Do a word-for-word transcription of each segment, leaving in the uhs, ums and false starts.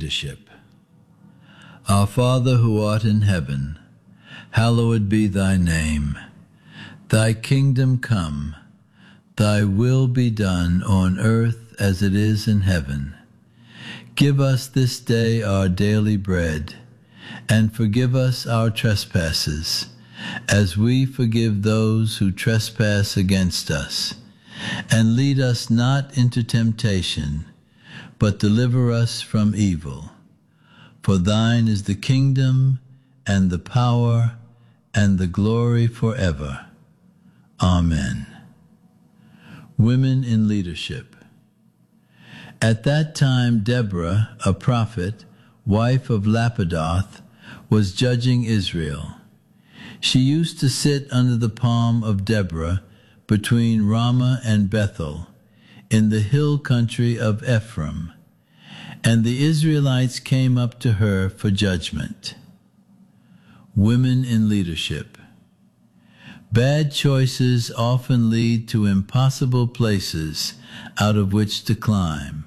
leadership. Our Father who art in heaven, hallowed be thy name. Thy kingdom come, thy will be done on earth as it is in heaven. Give us this day our daily bread, and forgive us our trespasses, as we forgive those who trespass against us. And lead us not into temptation, but deliver us from evil. For thine is the kingdom, and the power, and the glory forever. Amen. Women in leadership. At that time Deborah, a prophet, wife of Lapidoth, was judging Israel. She used to sit under the palm of Deborah between Ramah and Bethel, in the hill country of Ephraim, and the Israelites came up to her for judgment. Women in leadership. Bad choices often lead to impossible places out of which to climb.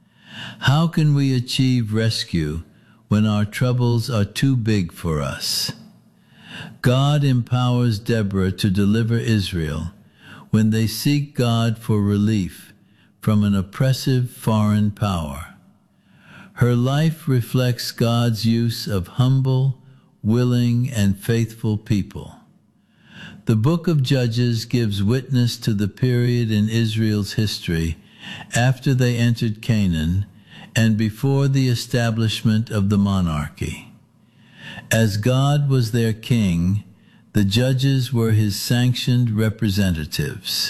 How can we achieve rescue when our troubles are too big for us? God empowers Deborah to deliver Israel when they seek God for relief from an oppressive foreign power. Her life reflects God's use of humble, willing, and faithful people. The book of Judges gives witness to the period in Israel's history after they entered Canaan and before the establishment of the monarchy. As God was their king, the judges were his sanctioned representatives.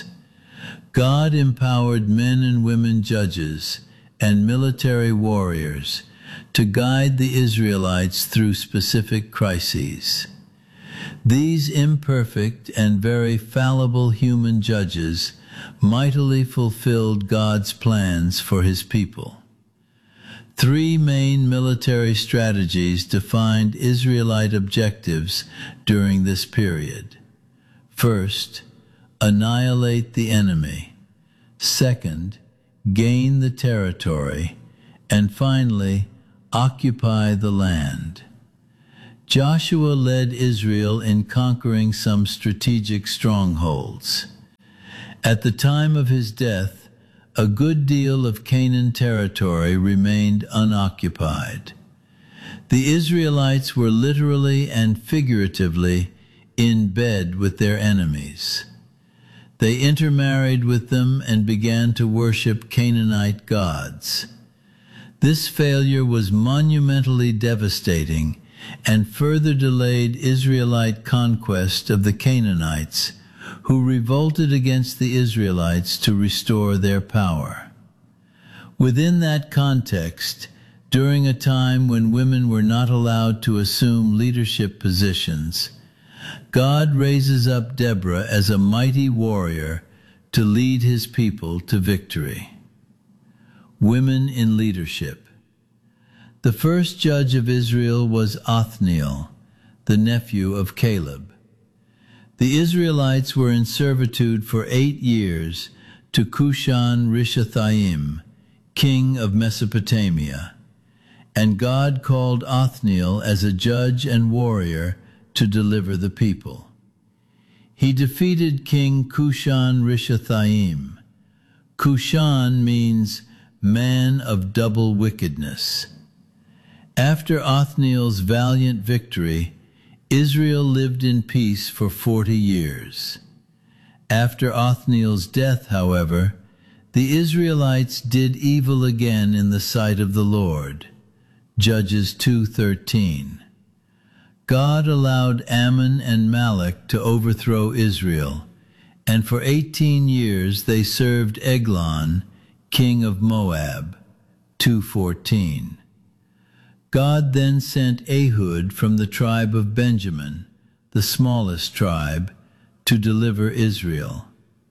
God empowered men and women judges and military warriors to guide the Israelites through specific crises. These imperfect and very fallible human judges mightily fulfilled God's plans for his people. Three main military strategies defined Israelite objectives during this period. First, annihilate the enemy. Second, gain the territory. And finally, occupy the land. Joshua led Israel in conquering some strategic strongholds. At the time of his death, a good deal of Canaan territory remained unoccupied. The Israelites were literally and figuratively in bed with their enemies. They intermarried with them and began to worship Canaanite gods. This failure was monumentally devastating and further delayed Israelite conquest of the Canaanites, who revolted against the Israelites to restore their power. Within that context, during a time when women were not allowed to assume leadership positions, God raises up Deborah as a mighty warrior to lead his people to victory. Women in leadership. The first judge of Israel was Othniel, the nephew of Caleb. The Israelites were in servitude for eight years to Cushan-Rishathaim, king of Mesopotamia, and God called Othniel as a judge and warrior to deliver the people. He defeated King Cushan-Rishathaim. Cushan means man of double wickedness. After Othniel's valiant victory, Israel lived in peace for forty years. After Othniel's death, however, the Israelites did evil again in the sight of the Lord. Judges two thirteen. God allowed Ammon and Malek to overthrow Israel, and for eighteen years they served Eglon, king of Moab. two fourteen. God then sent Ehud from the tribe of Benjamin, the smallest tribe, to deliver Israel.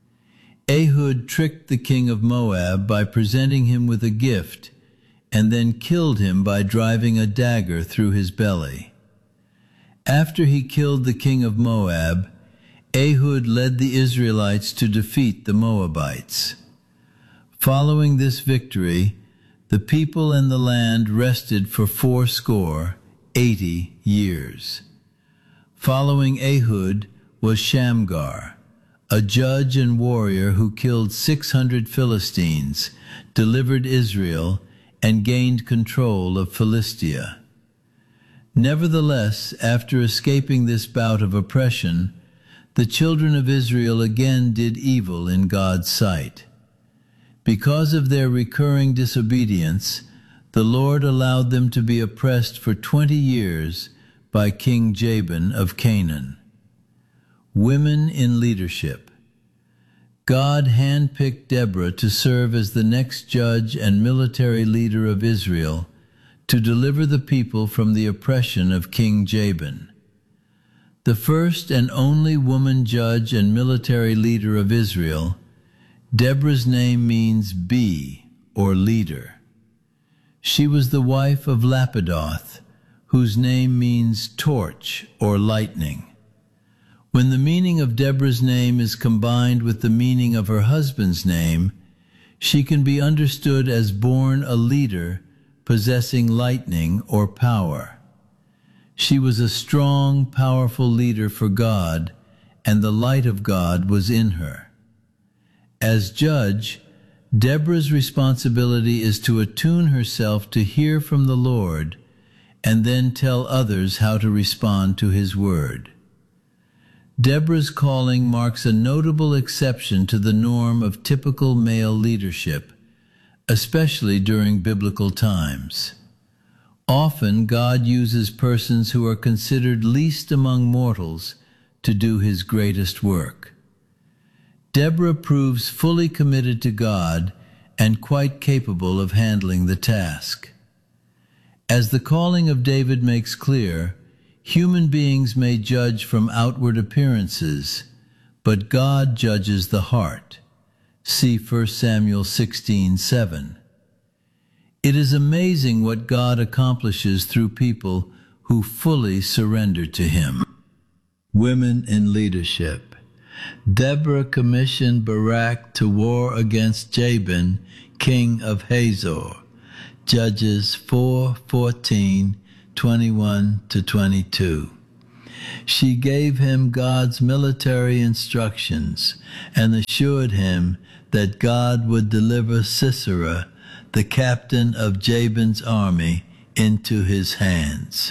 Ehud tricked the king of Moab by presenting him with a gift, and then killed him by driving a dagger through his belly. After he killed the king of Moab, Ehud led the Israelites to defeat the Moabites. Following this victory, The people and the land rested for fourscore, eighty years. Following Ehud was Shamgar, a judge and warrior who killed six hundred Philistines, delivered Israel, and gained control of Philistia. Nevertheless, after escaping this bout of oppression, the children of Israel again did evil in God's sight. Because of their recurring disobedience, the Lord allowed them to be oppressed for twenty years by King Jabin of Canaan. Women in leadership. God handpicked Deborah to serve as the next judge and military leader of Israel to deliver the people from the oppression of King Jabin. The first and only woman judge and military leader of Israel, Deborah's name means bee or leader. She was the wife of Lapidoth, whose name means torch or lightning. When the meaning of Deborah's name is combined with the meaning of her husband's name, she can be understood as born a leader possessing lightning or power. She was a strong, powerful leader for God, and the light of God was in her. As judge, Deborah's responsibility is to attune herself to hear from the Lord and then tell others how to respond to his word. Deborah's calling marks a notable exception to the norm of typical male leadership, especially during biblical times. Often God uses persons who are considered least among mortals to do his greatest work. Deborah proves fully committed to God and quite capable of handling the task. As the calling of David makes clear, human beings may judge from outward appearances, but God judges the heart. See First Samuel sixteen seven. It is amazing what God accomplishes through people who fully surrender to him. Women in leadership. Deborah commissioned Barak to war against Jabin, king of Hazor. Judges four fourteen, twenty-one to twenty-two. She gave him God's military instructions and assured him that God would deliver Sisera, the captain of Jabin's army, into his hands.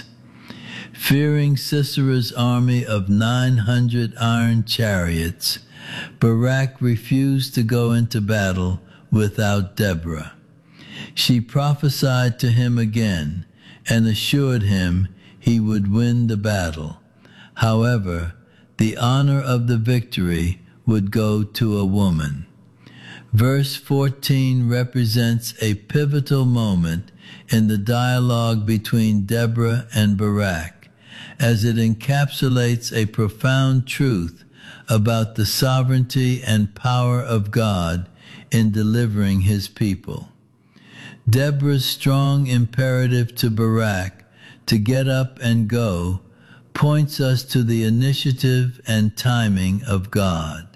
Fearing Sisera's army of nine hundred iron chariots, Barak refused to go into battle without Deborah. She prophesied to him again and assured him he would win the battle. However, the honor of the victory would go to a woman. Verse fourteen represents a pivotal moment in the dialogue between Deborah and Barak, as it encapsulates a profound truth about the sovereignty and power of God in delivering his people. Deborah's strong imperative to Barak to get up and go points us to the initiative and timing of God.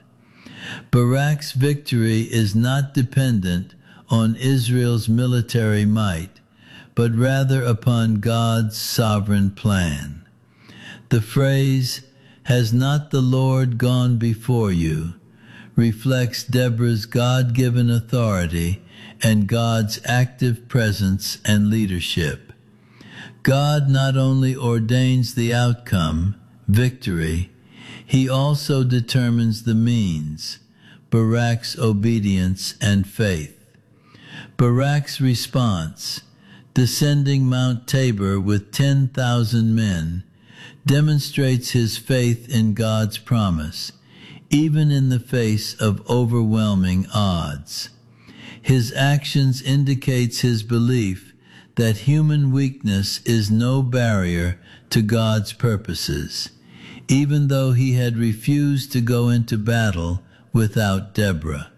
Barak's victory is not dependent on Israel's military might, but rather upon God's sovereign plan. The phrase, "Has not the Lord gone before you?" reflects Deborah's God-given authority and God's active presence and leadership. God not only ordains the outcome, victory, he also determines the means, Barak's obedience and faith. Barak's response, descending Mount Tabor with ten thousand men, demonstrates his faith in God's promise, even in the face of overwhelming odds. His actions indicates his belief that human weakness is no barrier to God's purposes, even though he had refused to go into battle without Deborah.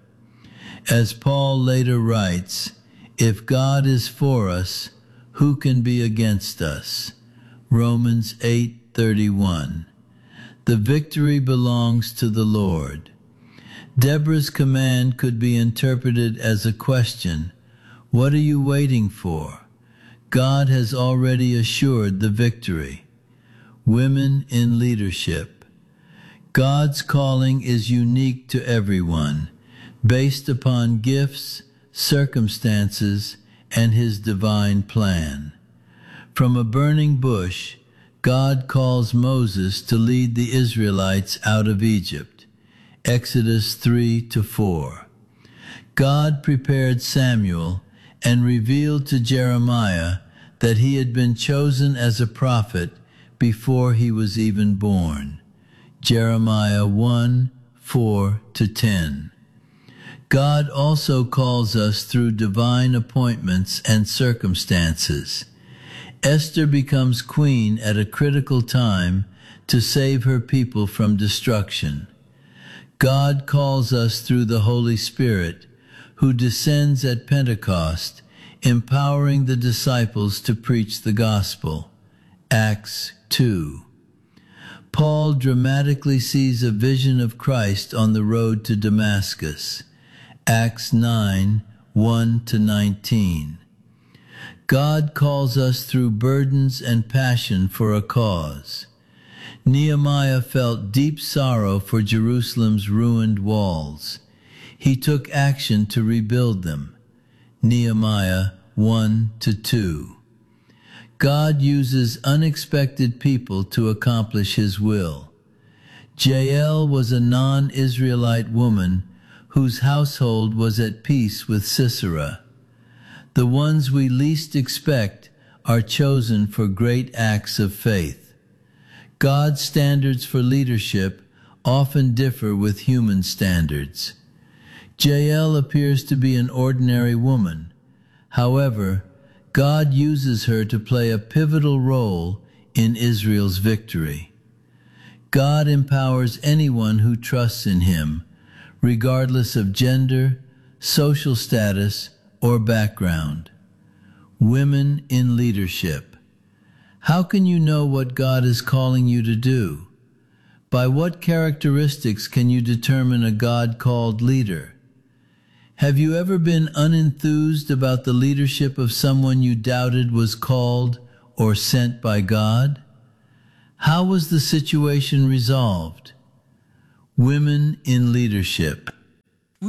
As Paul later writes, "If God is for us, who can be against us?" Romans eight thirty-one. The victory belongs to the Lord. Deborah's command could be interpreted as a question, What are you waiting for? God has already assured the victory. Women in leadership. God's calling is unique to everyone, based upon gifts, circumstances, and His divine plan. From a burning bush, God calls Moses to lead the Israelites out of Egypt. Exodus three to four. God prepared Samuel and revealed to Jeremiah that he had been chosen as a prophet before he was even born. Jeremiah one, four to ten. God also calls us through divine appointments and circumstances. Esther becomes queen at a critical time to save her people from destruction. God calls us through the Holy Spirit, who descends at Pentecost, empowering the disciples to preach the gospel. Acts two. Paul dramatically sees a vision of Christ on the road to Damascus. Acts nine, one to nineteen. God calls us through burdens and passion for a cause. Nehemiah felt deep sorrow for Jerusalem's ruined walls. He took action to rebuild them. Nehemiah one to two. God uses unexpected people to accomplish His will. Jael was a non-Israelite woman whose household was at peace with Sisera. The ones we least expect are chosen for great acts of faith. God's standards for leadership often differ with human standards. Jael appears to be an ordinary woman. However, God uses her to play a pivotal role in Israel's victory. God empowers anyone who trusts in Him, regardless of gender, social status, or background. Women in leadership. How can you know what God is calling you to do? By what characteristics can you determine a God-called leader? Have you ever been unenthused about the leadership of someone you doubted was called or sent by God? How was the situation resolved? Women in leadership.